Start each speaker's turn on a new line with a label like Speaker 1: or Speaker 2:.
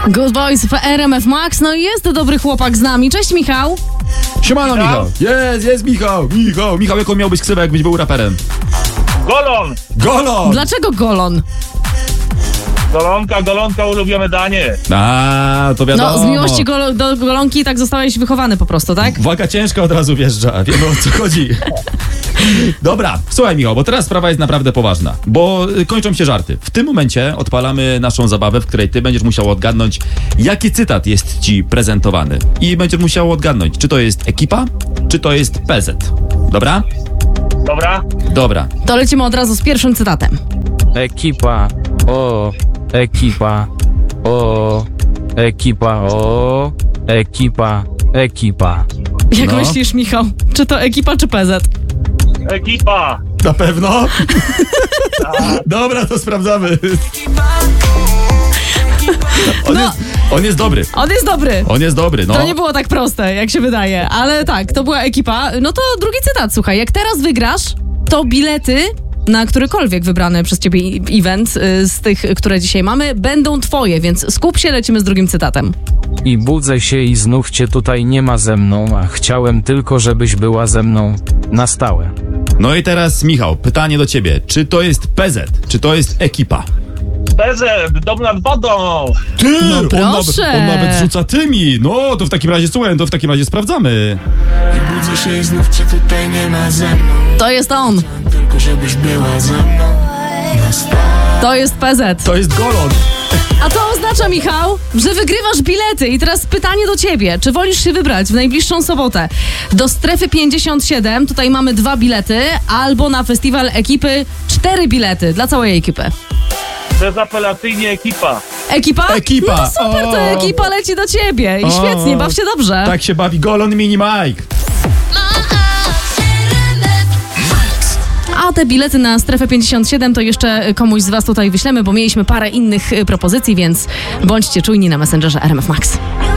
Speaker 1: Good Boys w RMF Max. No i jest dobry chłopak z nami. Cześć, Michał.
Speaker 2: Siemano, Michał. Jest Michał. Michał, jaką miałbyś ksywę, jakbyś był raperem?
Speaker 3: Golon!
Speaker 2: Golon!
Speaker 1: Dlaczego Golon?
Speaker 3: Golonka, ulubione danie.
Speaker 2: A, to wiadomo.
Speaker 1: No, z miłości do golonki tak zostałeś wychowany po prostu, tak?
Speaker 2: Waga ciężka od razu wjeżdża, wiemy o co chodzi. Dobra, słuchaj Michał, bo teraz sprawa jest naprawdę poważna, bo kończą się żarty. W tym momencie odpalamy naszą zabawę, w której ty będziesz musiał odgadnąć, jaki cytat jest ci prezentowany. I będziesz musiał odgadnąć, czy to jest ekipa, czy to jest PZ. Dobra? Dobra.
Speaker 1: To lecimy od razu z pierwszym cytatem.
Speaker 4: Ekipa, o, ekipa, o, ekipa, o, ekipa, ekipa.
Speaker 1: Jak
Speaker 2: No.
Speaker 1: myślisz, Michał, czy to ekipa, czy PZ?
Speaker 3: Ekipa!
Speaker 2: Na pewno? Dobra, to sprawdzamy. On jest dobry.
Speaker 1: On jest dobry, no.
Speaker 2: no.
Speaker 1: To nie było tak proste, jak się wydaje, ale tak, to była ekipa. No to drugi cytat, słuchaj, jak teraz wygrasz, to bilety na którykolwiek wybrany przez ciebie event z tych, które dzisiaj mamy, będą twoje, więc skup się, lecimy z drugim cytatem.
Speaker 4: I budzę się i znów cię tutaj nie ma ze mną, a chciałem tylko, żebyś była ze mną na stałe.
Speaker 2: No i teraz Michał, pytanie do ciebie. Czy to jest PZ, czy to jest ekipa?
Speaker 3: PZ, dom nad wodą!
Speaker 2: Ty,
Speaker 1: No proszę.
Speaker 2: On nawet rzuca tymi. No, to w takim razie, słuchaj, to w takim razie sprawdzamy.
Speaker 5: I budzę się i znów cię tutaj nie ma ze mną.
Speaker 1: To jest on.
Speaker 5: Tylko żebyś była ze mną na stałe.
Speaker 1: To jest PZ.
Speaker 2: To jest Golon.
Speaker 1: A to oznacza, Michał, że wygrywasz bilety. I teraz pytanie do ciebie. Czy wolisz się wybrać w najbliższą sobotę do Strefy 57, tutaj mamy 2 bilety, albo na festiwal ekipy 4 bilety dla całej ekipy?
Speaker 3: Bezapelacyjnie ekipa.
Speaker 1: Ekipa?
Speaker 2: Ekipa.
Speaker 1: No to super, to
Speaker 2: O.
Speaker 1: ekipa leci do ciebie. I
Speaker 2: O.
Speaker 1: świetnie, baw się dobrze.
Speaker 2: Tak się bawi Golon Mini Mike.
Speaker 1: A te bilety na Strefę 57 to jeszcze komuś z was tutaj wyślemy, bo mieliśmy parę innych propozycji, więc bądźcie czujni na Messengerze RMF Max.